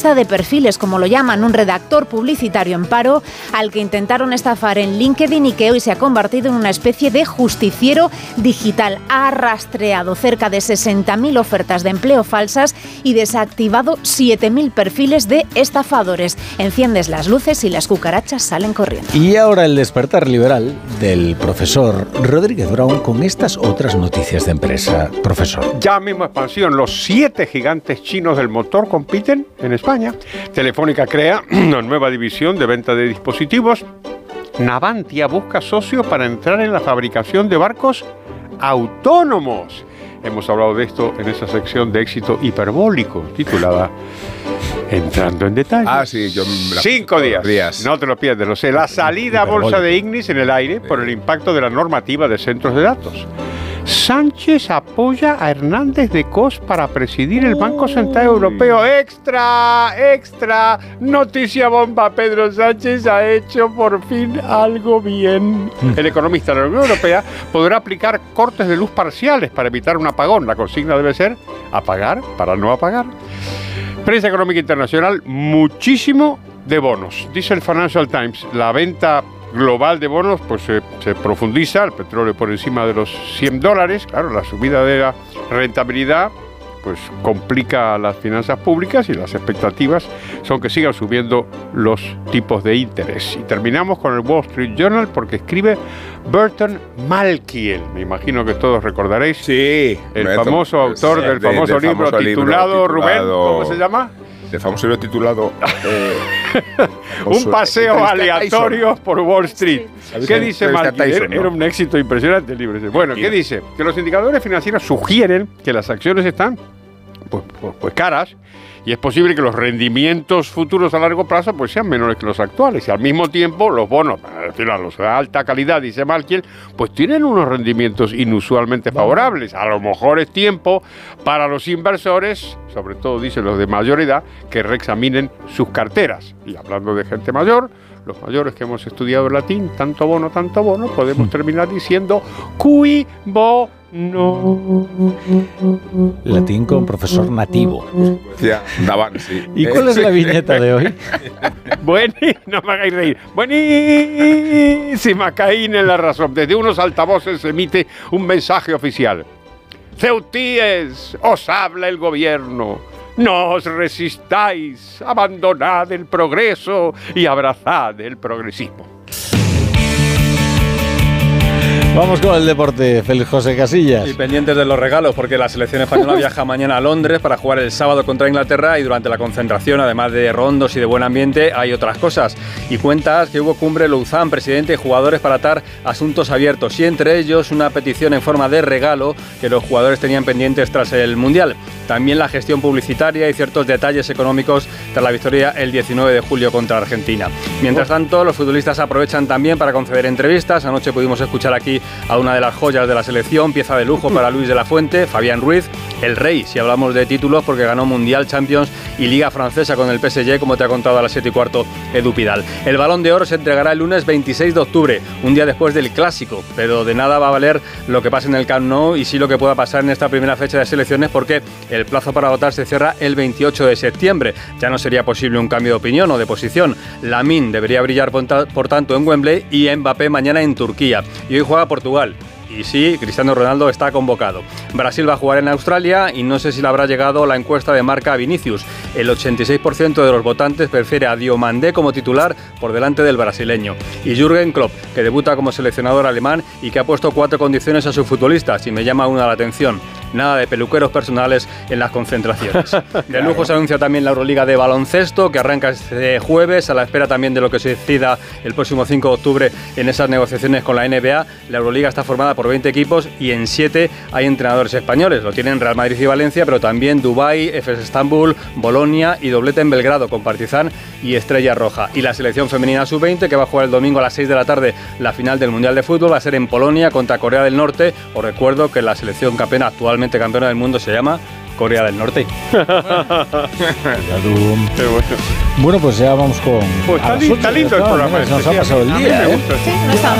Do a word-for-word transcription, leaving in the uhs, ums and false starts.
analista de perfiles, como lo llaman, un redactor publicitario en paro al que intentaron estafar en LinkedIn y que hoy se ha convertido en una especie de justiciero digital. Ha rastreado cerca de sesenta mil ofertas de empleo falsas y desactivado siete mil perfiles de estafadores. Enciendes las luces y las cucarachas salen corriendo. Y ahora el despertar liberal del profesor Rodríguez Brown con estas otras noticias de empresa. Profesor. Ya mismo expansión. Los siete gigantes chinos del motor compiten en España. Telefónica crea una nueva división de venta de dispositivos. Navantia busca socio para entrar en la fabricación de barcos autónomos. Hemos hablado de esto en esa sección de éxito hiperbólico titulada Entrando en detalles. Ah, sí, yo... Cinco días. días. No te lo pierdes, lo sé. La salida a bolsa de Ignis en el aire por el impacto de la normativa de centros de datos. Sánchez apoya a Hernández de Cos para presidir el Banco Central Europeo. ¡Extra! ¡Extra! Noticia bomba. Pedro Sánchez ha hecho por fin algo bien. El economista de la Unión Europea podrá aplicar cortes de luz parciales para evitar un apagón. La consigna debe ser apagar para no apagar. Prensa económica internacional, muchísimo de bonos. Dice el Financial Times, la venta global de bonos pues se, se profundiza, el petróleo por encima de los cien dólares, claro, la subida de la rentabilidad pues complica las finanzas públicas y las expectativas son que sigan subiendo los tipos de interés. Y terminamos con el Wall Street Journal porque escribe Burton Malkiel, me imagino que todos recordaréis, sí, el famoso autor sí, del de, famoso, de libro, famoso libro titulado, Rubén, ¿cómo se llama? El famoso libro titulado eh, Un paseo aleatorio Tyson. Por Wall Street. Sí. ¿Qué dice Malkiel? Tyson, ¿no? Era un éxito impresionante el libro. Bueno, ¿qué dice? Que los indicadores financieros sugieren que las acciones están pues, pues, pues caras y es posible que los rendimientos futuros a largo plazo pues sean menores que los actuales. Y al mismo tiempo, los bonos, a los de alta calidad, dice Malkiel, pues tienen unos rendimientos inusualmente favorables. A lo mejor es tiempo para los inversores, sobre todo dicen los de mayor edad, que reexaminen sus carteras. Y hablando de gente mayor, los mayores que hemos estudiado el latín, tanto bono, tanto bono, podemos terminar diciendo cui bono. Latín con profesor nativo. Ya, daban, sí. ¿Y cuál es la viñeta de hoy? Buení, no me hagáis reír. Buenísima, Caín en la razón. Desde unos altavoces se emite un mensaje oficial. Ceutíes, os habla el gobierno. No os resistáis, abandonad el progreso y abrazad el progresismo. Vamos con el deporte, Félix José Casillas. Y pendientes de los regalos, porque la selección española viaja mañana a Londres para jugar el sábado contra Inglaterra y durante la concentración, además de rondos y de buen ambiente, hay otras cosas. Y cuentas que hubo cumbre Louzán, presidente y jugadores para atar asuntos abiertos y entre ellos una petición en forma de regalo que los jugadores tenían pendientes tras el Mundial. También la gestión publicitaria y ciertos detalles económicos tras la victoria el diecinueve de julio contra Argentina. Mientras tanto, los futbolistas aprovechan también para conceder entrevistas. Anoche pudimos escuchar aquí a una de las joyas de la selección, pieza de lujo para Luis de la Fuente, Fabián Ruiz, el rey, si hablamos de títulos, porque ganó Mundial, Champions y Liga Francesa con el P S G, como te ha contado a las siete y cuarto Edu Pidal. El Balón de Oro se entregará el lunes veintiséis de octubre, un día después del Clásico, pero de nada va a valer lo que pase en el Camp Nou y sí lo que pueda pasar en esta primera fecha de selecciones, porque el plazo para votar se cierra el veintiocho de septiembre. Ya no sería posible un cambio de opinión o de posición. Lamine debería brillar por tanto en Wembley y Mbappé mañana en Turquía. Y hoy juega Portugal. Y sí, Cristiano Ronaldo está convocado. Brasil va a jugar en Australia y no sé si le habrá llegado la encuesta de marca a Vinicius. El ochenta y seis por ciento de los votantes prefiere a Diomandé como titular por delante del brasileño. Y Jürgen Klopp, que debuta como seleccionador alemán y que ha puesto cuatro condiciones a sus futbolistas y me llama una la atención. Nada de peluqueros personales en las concentraciones. De lujo se anuncia también la Euroliga de baloncesto, que arranca este jueves, a la espera también de lo que se decida el próximo cinco de octubre en esas negociaciones con la N B A. La Euroliga está formada por veinte equipos y en siete hay entrenadores españoles. Lo tienen Real Madrid y Valencia, pero también Dubái, F S Estambul, Bolonia y doblete en Belgrado con Partizan y Estrella Roja. Y la selección femenina sub veinte, que va a jugar el domingo a las seis de la tarde la final del Mundial de Fútbol, va a ser en Polonia contra Corea del Norte. Os recuerdo que la selección campeona, actualmente campeona del mundo, se llama Corea del Norte. Bueno, pues ya vamos con... Pues está, li- está lindo el programa. Nos ha pasado el día, ¿eh? Sí, no está